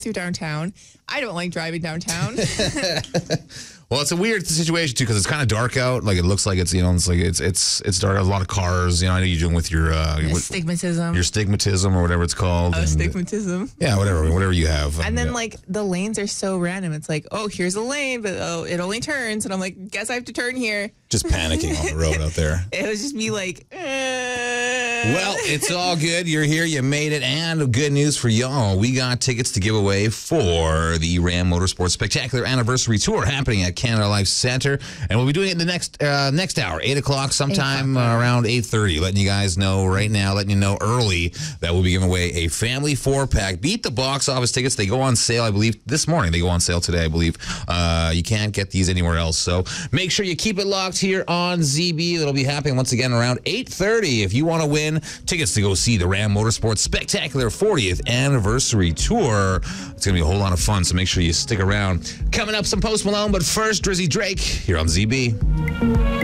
through downtown. I don't like driving downtown. Well, it's a weird situation too because it's kind of dark out. Like it looks like it's it's dark. There's a lot of cars. I know you're doing with your Stigmatism. your stigmatism or whatever it's called. Stigmatism. Yeah, whatever you have. And then like the lanes are so random. It's like, oh, here's a lane, but it only turns, and I'm like, guess I have to turn here. Just panicking on the road out there. It would just be like. Well, it's all good. You're here. You made it. And good news for y'all. We got tickets to give away for the Ram Motorsports Spectacular Anniversary Tour happening at Canada Life Center. And we'll be doing it in the next hour, 8 o'clock, sometime around 8:30. Letting you guys know right now, letting you know early that we'll be giving away a family 4-pack. Beat the box office tickets. They go on sale, I believe, this morning. They go on sale today, I believe. You can't get these anywhere else. So make sure you keep it locked here on ZB. It'll be happening once again around 8:30. If you want to win tickets to go see the Ram Motorsports Spectacular 40th Anniversary Tour, it's going to be a whole lot of fun, so make sure you stick around. Coming up, some Post Malone, but first, Drizzy Drake here on ZB.